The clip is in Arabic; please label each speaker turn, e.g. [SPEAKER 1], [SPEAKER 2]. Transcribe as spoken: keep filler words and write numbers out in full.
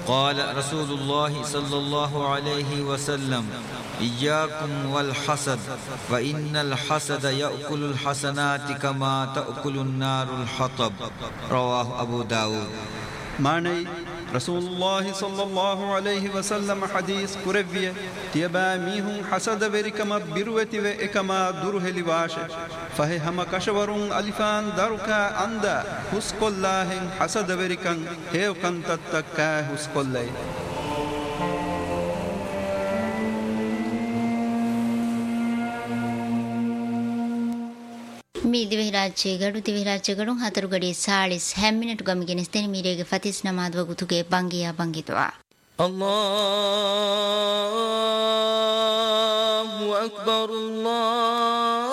[SPEAKER 1] قال رسول الله صلى الله عليه وسلم إياكم والحسد فإن الحسد يأكل الحسنات كما تأكل النار الحطب. رواه أبو داود.
[SPEAKER 2] معني رسول الله صلى الله عليه وسلم حديث كربية تيبا ميهم حسد وركما بروتي وإكما درهلي واشه فهي هم كشورون ألفان داركا أندا حسق الله حسد وركن هيو كنتتكا حسق الله.
[SPEAKER 3] ಮೀ ದಿವಿರಾಜ್ಯಗಳು ದಿವಿರಾಜ್ಯಗಳು ಹತರು ಗಡಿ ಸಾಳಿಸ್ ಹೆಮ್ಮಿನಟು ಗಮಿಗೆ ನಿಸ್ತೇನೆ ಮೀರೆಗೆ ಫತಿಸ್ ನಮಾದ್ವ ಗುತುಗೆ ಬಂಗಿಯ ಬಂಗಿತ್ವ.
[SPEAKER 4] ಅಲ್ಲಾಹು ಅಕ್ಬರ್ ಅಲ್ಲಾಹು